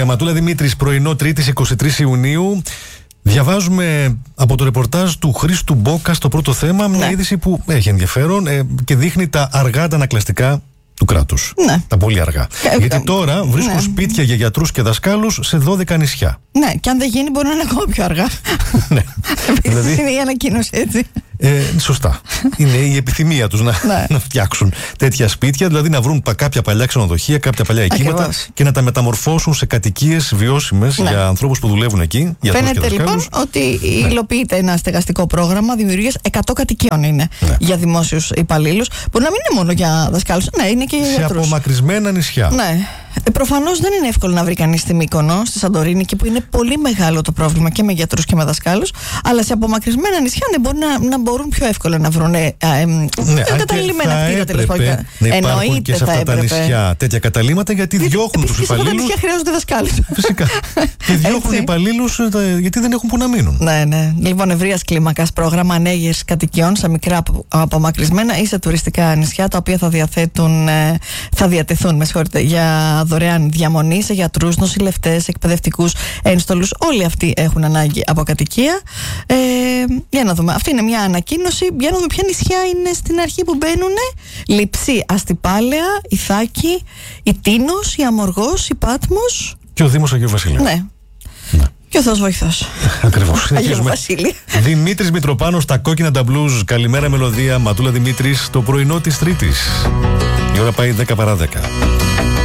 μελωδία. Ματούλα Δημήτρης, πρωινό Τρίτης 23 Ιουνίου. Διαβάζουμε από το ρεπορτάζ του Χρήστου Μπόκα στο πρώτο θέμα μια είδηση που έχει ενδιαφέρον και δείχνει τα αργά αντανακλαστικά του κράτους. Ναι. Τα πολύ αργά. Γιατί τώρα βρίσκουν σπίτια για γιατρούς και δασκάλους σε 12 νησιά. Ναι, και αν δεν γίνει μπορεί να είναι ακόμα πιο αργά. Ναι. Δηλαδή, είναι η ανακοίνωση, έτσι. Σωστά. Είναι η επιθυμία τους να φτιάξουν τέτοια σπίτια, δηλαδή να βρουν κάποια παλιά ξενοδοχεία, κάποια παλιά οικήματα και να τα μεταμορφώσουν σε κατοικίες βιώσιμες για ανθρώπους που δουλεύουν εκεί. Φαίνεται λοιπόν ότι υλοποιείται ένα στεγαστικό πρόγραμμα δημιουργίας 100 κατοικιών είναι για δημόσιους υπαλλήλους. Μπορεί να μην είναι μόνο για δασκάλους, είναι και για γιατρούς. Σε απομακρυσμένα νησιά. Ναι. Προφανώς δεν είναι εύκολο να βρει κανείς στη Μύκονο, στη Σαντορίνη, και που είναι πολύ μεγάλο το πρόβλημα και με γιατρούς και με δασκάλους, αλλά σε απομακρυσμένα νησιά να μπορούν πιο εύκολα να βρουν καταλήμματα κτίρια, τέλος πάντων. Να υπάρχουν και σε αυτά τα νησιά τέτοια καταλήμματα, γιατί διώχνουν τους υπαλλήλους. Σε αυτά τα νησιά χρειάζονται δασκάλους. Φυσικά. Και διώχνουν υπαλλήλους γιατί δεν έχουν που να μείνουν. Ναι. Λοιπόν, ευρείας κλίμακας πρόγραμμα ανέγερσης κατοικιών σε μικρά απομακρυσμένα ή σε τουριστικά νησιά, τα οποία θα διατεθούν για δωρεάν διαμονή σε γιατρούς, νοσηλευτές, εκπαιδευτικούς, ένστολους. Όλοι αυτοί έχουν ανάγκη από κατοικία. Για να δούμε. Αυτή είναι μια ανακοίνωση. Για να δούμε ποια νησιά είναι στην αρχή που μπαίνουν. Λειψή, Αστυπάλαια, Ιθάκη, η Τίνος, η Αμοργός, η Πάτμος και ο Δήμος Αγίου Βασιλείου. Ναι. Και ο Θεός βοηθός. Ακριβώς. Αγίου Βασίλη. Δημήτρης Μητροπάνος, τα κόκκινα τα μπλουζ. Καλημέρα μελωδία. Ματούλα Δημήτρης, το πρωινό της Τρίτης. Η ώρα πάει 10 παρά 10.